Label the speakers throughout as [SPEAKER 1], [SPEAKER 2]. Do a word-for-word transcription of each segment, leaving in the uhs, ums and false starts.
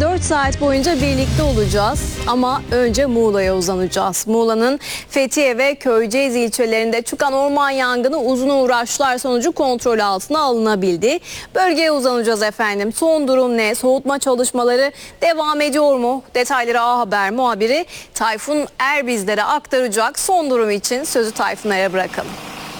[SPEAKER 1] dört saat boyunca birlikte olacağız ama önce Muğla'ya uzanacağız. Muğla'nın Fethiye ve Köyceğiz ilçelerinde çıkan orman yangını uzun uğraşlar sonucu kontrol altına alınabildi. Bölgeye uzanacağız efendim. Son durum ne? Soğutma çalışmaları devam ediyor mu? Detayları A Haber muhabiri Tayfun Er bizlere aktaracak. Son durum için sözü Tayfun Er'e bırakalım.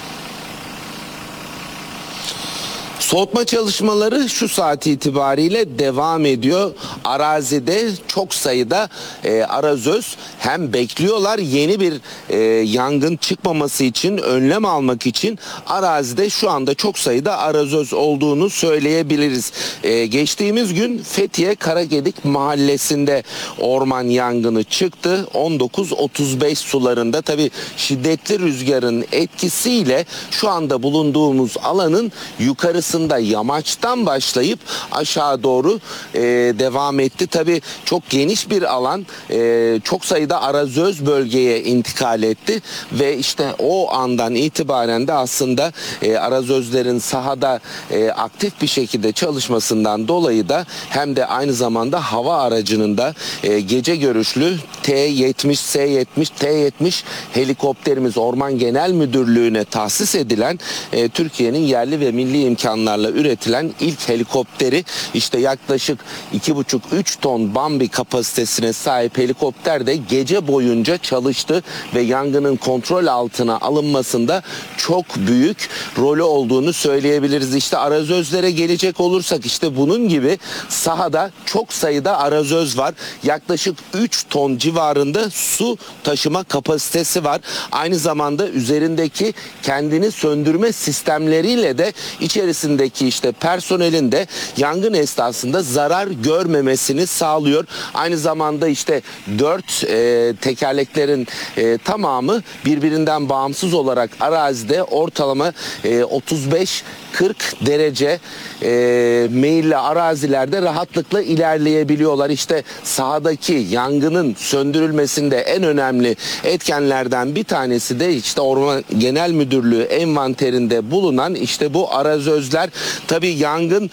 [SPEAKER 2] Soğutma çalışmaları şu saat itibariyle devam ediyor. Arazide çok sayıda e, arazöz hem bekliyorlar, yeni bir e, yangın çıkmaması için, önlem almak için arazide şu anda çok sayıda arazöz olduğunu söyleyebiliriz. E, geçtiğimiz gün Fethiye Karagedik mahallesinde orman yangını çıktı. on dokuz otuz beş sularında tabii şiddetli rüzgarın etkisiyle şu anda bulunduğumuz alanın yukarısında yamaçtan başlayıp aşağı doğru e, devam etti. Tabii çok geniş bir alan, e, çok sayıda arazöz bölgeye intikal etti ve işte o andan itibaren de aslında e, arazözlerin sahada e, aktif bir şekilde çalışmasından dolayı da hem de aynı zamanda hava aracının da e, gece görüşlü T yetmiş, S yetmiş, T yetmiş helikopterimiz Orman Genel Müdürlüğü'ne tahsis edilen e, Türkiye'nin yerli ve milli imkanlarla üretilen ilk helikopteri, işte yaklaşık iki buçuk üç ton Bambi kapasitesine sahip helikopter de gece boyunca çalıştı ve yangının kontrol altına alınmasında çok büyük rolü olduğunu söyleyebiliriz. İşte arazözlere gelecek olursak, işte bunun gibi sahada çok sayıda arazöz var. Yaklaşık üç ton civarında su taşıma kapasitesi var. Aynı zamanda üzerindeki kendini söndürme sistemleriyle de içerisindeki işte personelin de yangın esnasında zarar görmemesini sağlıyor. Aynı zamanda işte dört e, tekerleklerin e, tamamı birbirinden bağımsız olarak arazide ortalama e, otuz beş kırk derece e, meyilli arazilerde rahatlıkla ilerleyebiliyorlar. İşte sahadaki yangının söndürülmesinde en önemli etkenlerden bir tanesi de işte Orman Genel Müdürlüğü envanterinde bulunan işte bu arazözler. Tabii yangın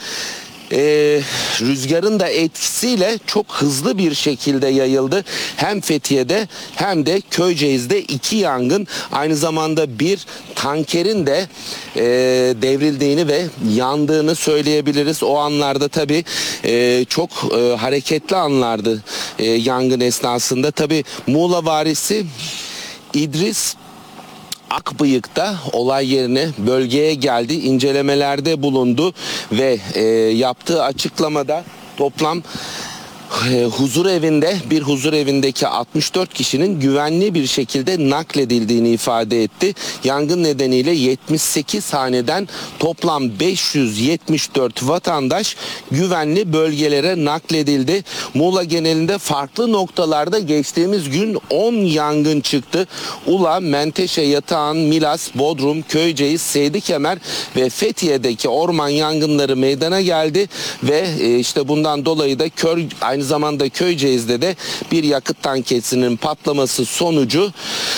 [SPEAKER 2] Ee, rüzgarın da etkisiyle çok hızlı bir şekilde yayıldı. Hem Fethiye'de hem de Köyceğiz'de iki yangın, aynı zamanda bir tankerin de e, devrildiğini ve yandığını söyleyebiliriz. O anlarda tabii e, çok e, hareketli anlardı e, yangın esnasında. Tabii Muğla valisi İdris Akbıyık da olay yerine, bölgeye geldi, incelemelerde bulundu ve e, yaptığı açıklamada toplam e, huzur evinde, bir huzur evindeki altmış dört kişinin güvenli bir şekilde nakledildiğini ifade etti. Yangın nedeniyle yetmiş sekiz haneden toplam beş yüz yetmiş dört vatandaş güvenli bölgelere nakledildi. Muğla genelinde farklı noktalarda geçtiğimiz gün on yangın çıktı. Ula, Menteşe, Yatağan, Milas, Bodrum, Köyceğiz, Seydikemer ve Fethiye'deki orman yangınları meydana geldi ve işte bundan dolayı da kör, aynı zamanda Köyceğiz'de de bir yakıt tankesinin patlaması sonucu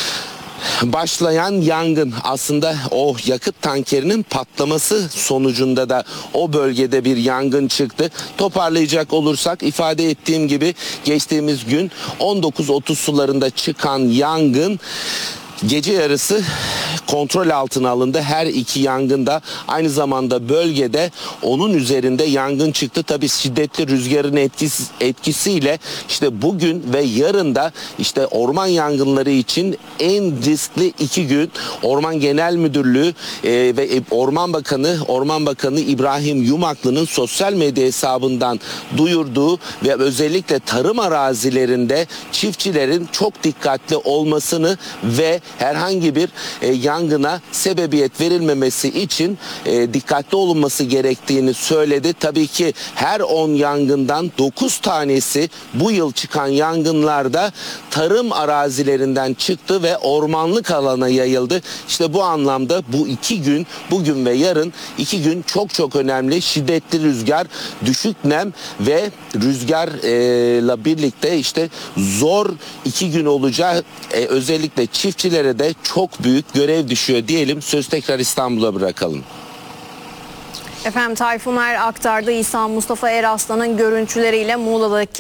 [SPEAKER 2] başlayan yangın, aslında o yakıt tankerinin patlaması sonucunda da o bölgede bir yangın çıktı. Toparlayacak olursak, ifade ettiğim gibi geçtiğimiz gün on dokuz otuz sularında çıkan yangın gece yarısı kontrol altına alındı. Her iki yangında aynı zamanda bölgede onun üzerinde yangın çıktı. Tabii şiddetli rüzgarın etkisi, etkisiyle işte bugün ve yarın da işte orman yangınları için en riskli iki gün. Orman Genel Müdürlüğü e, ve Orman Bakanı Orman Bakanı İbrahim Yumaklı'nın sosyal medya hesabından duyurduğu ve özellikle tarım arazilerinde çiftçilerin çok dikkatli olmasını ve herhangi bir e, yangına sebebiyet verilmemesi için e, dikkatli olunması gerektiğini söyledi. Tabii ki her on yangından dokuz tanesi bu yıl çıkan yangınlarda tarım arazilerinden çıktı ve ormanlık alana yayıldı. İşte bu anlamda bu iki gün, bugün ve yarın iki gün çok çok önemli. Şiddetli rüzgar, düşük nem ve rüzgarla birlikte işte zor iki gün olacak. E, özellikle çiftçilere de çok büyük görev düşüyor diyelim. Söz tekrar İstanbul'a bırakalım.
[SPEAKER 1] Efendim Tayfun Er aktardı. İhsan Mustafa Eraslan'ın görüntüleriyle Muğla'daki